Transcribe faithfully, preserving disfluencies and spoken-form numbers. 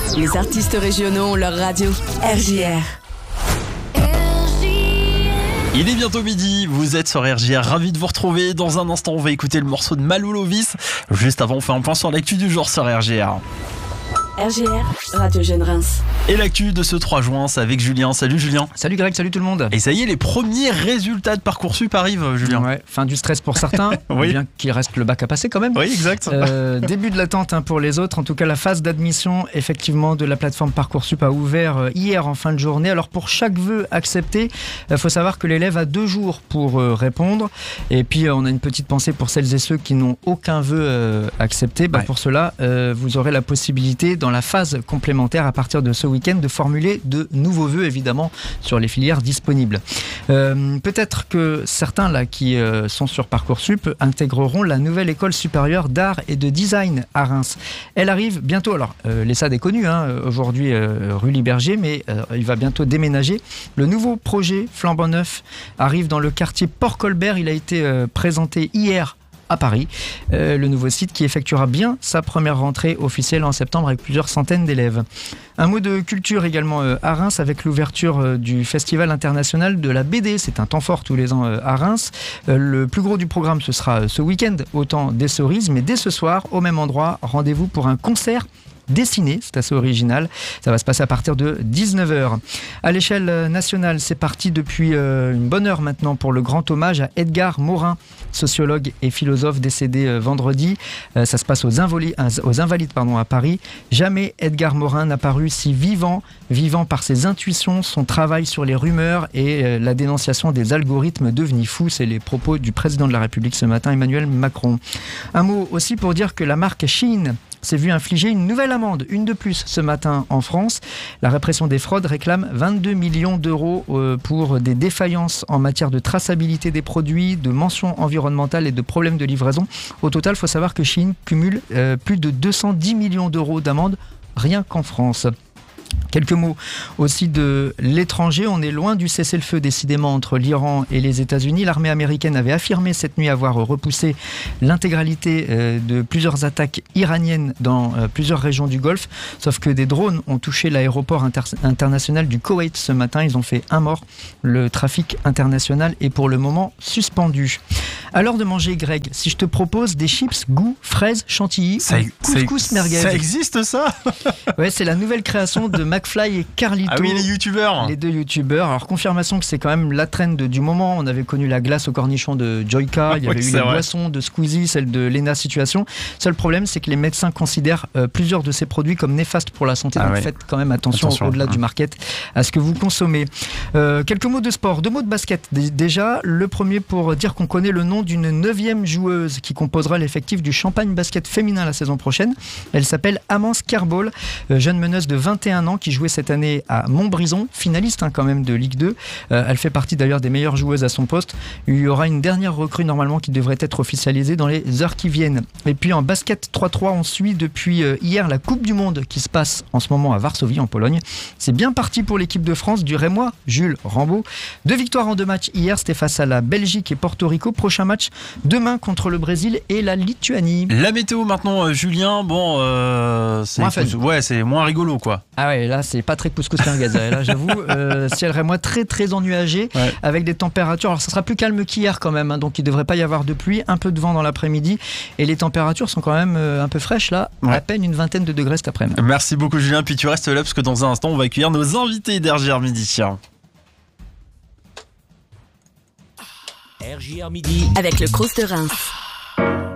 Les artistes régionaux ont leur radio. R J R. Il est bientôt midi, vous êtes sur R J R, ravi de vous retrouver. Dans un instant, on va écouter le morceau de Malou Lovis. Juste avant, on fait un point sur l'actu du jour sur R J R. R J R, Radio Jeune Reims. Et l'actu de ce trois juin, c'est avec Julien. Salut Julien. Salut Greg, salut tout le monde. Et ça y est, les premiers résultats de Parcoursup arrivent, Julien. Ouais, fin du stress pour certains, Oui. bien qu'il reste le bac à passer quand même. Oui, exact. Euh, début de l'attente hein, pour les autres. En tout cas, la phase d'admission effectivement de la plateforme Parcoursup a ouvert hier en fin de journée. Alors pour chaque vœu accepté, il faut savoir que l'élève a deux jours pour euh, répondre. Et puis euh, on a une petite pensée pour celles et ceux qui n'ont aucun vœu euh, accepté. Bah, Ouais. Pour cela, euh, vous aurez la possibilité dans la phase complémentaire à partir de ce week-end de formuler de nouveaux vœux évidemment sur les filières disponibles. Euh, peut-être que certains là qui euh, sont sur Parcoursup intégreront la nouvelle école supérieure d'art et de design à Reims. Elle arrive bientôt. Alors euh, l'ESSAD est connu hein, aujourd'hui euh, rue Libergier, mais euh, il va bientôt déménager. Le nouveau projet flambant neuf arrive dans le quartier Port-Colbert. Il a été euh, présenté hier à Paris, euh, le nouveau site qui effectuera bien sa première rentrée officielle en septembre avec plusieurs centaines d'élèves. Un mot de culture également euh, à Reims avec l'ouverture euh, du Festival international de la B D. C'est un temps fort tous les ans euh, à Reims. Euh, le plus gros du programme ce sera euh, ce week-end au temps des Cerises, mais dès ce soir, au même endroit, rendez-vous pour un concert dessiné, c'est assez original. Ça va se passer à partir de dix-neuf heures. À l'échelle nationale, c'est parti depuis euh, une bonne heure maintenant pour le grand hommage à Edgar Morin, sociologue et philosophe décédé euh, vendredi. Euh, ça se passe aux, involi- aux Invalides pardon, à Paris. Jamais Edgar Morin n'a paru si vivant, vivant par ses intuitions, son travail sur les rumeurs et euh, la dénonciation des algorithmes devenus fous. C'est les propos du président de la République ce matin, Emmanuel Macron. Un mot aussi pour dire que la marque Shein s'est vu infliger une nouvelle amende, une de plus ce matin en France. La répression des fraudes réclame vingt-deux millions d'euros pour des défaillances en matière de traçabilité des produits, de mentions environnementales et de problèmes de livraison. Au total, il faut savoir que Shein cumule euh, plus de deux cent dix millions d'euros d'amende rien qu'en France. Quelques mots aussi de l'étranger. On est loin du cessez-le-feu décidément entre l'Iran et les États-Unis. L'armée américaine avait affirmé cette nuit avoir repoussé l'intégralité de plusieurs attaques iraniennes dans plusieurs régions du Golfe. Sauf que des drones ont touché l'aéroport inter- international du Koweït ce matin. Ils ont fait un mort. Le trafic international est pour le moment suspendu. À l'heure de manger, Greg, si je te propose des chips goût fraise chantilly, Ça, couscous ça, merguez. ça existe ça? Ouais, c'est la nouvelle création de McFly et Carlito. Ah oui, les youtubeurs. Les deux youtubeurs. Alors, confirmation que c'est quand même la trend du moment. On avait connu la glace au cornichon de Joyka. Il y avait Oui, eu c'est les vrai. boissons de Squeezie, celle de Lena Situation. Seul problème, c'est que les médecins considèrent euh, plusieurs de ces produits comme néfastes pour la santé. Ah Donc, ouais. faites quand même attention, Attention. au-delà Mmh. du market à ce que vous consommez. Euh, quelques mots de sport, deux mots de basket. D- déjà, le premier pour dire qu'on connaît le nom d'une neuvième joueuse qui composera l'effectif du Champagne Basket féminin la saison prochaine. Elle s'appelle Amance Kerball, euh, jeune meneuse de vingt et un ans qui jouait cette année à Montbrison, finaliste hein, quand même de Ligue deux. Euh, elle fait partie d'ailleurs des meilleures joueuses à son poste. Il y aura une dernière recrue normalement qui devrait être officialisée dans les heures qui viennent. Et puis en basket trois trois, on suit depuis euh, hier la Coupe du Monde qui se passe en ce moment à Varsovie en Pologne. C'est bien parti pour l'équipe de France du Rémois Jules Rambaud. Deux victoires en deux matchs hier, c'était face à la Belgique et Porto Rico. Prochain match demain contre le Brésil et la Lituanie. La météo maintenant, euh, Julien. Bon, euh, c'est Moins fun. ouais, c'est moins rigolo quoi. Ah ouais, là c'est pas très couscous merguez. Là j'avoue, euh, ciel rémois très très ennuagé Ouais. avec des températures. Alors ça sera plus calme qu'hier quand même, hein, donc il devrait pas y avoir de pluie, un peu de vent dans l'après-midi et les températures sont quand même euh, un peu fraîches là, Ouais. à peine une vingtaine de degrés cet après-midi. Merci beaucoup Julien. Puis tu restes là parce que dans un instant, on va accueillir nos invités d'R J R Midi. R J R Midi. Avec le Crous de Reims.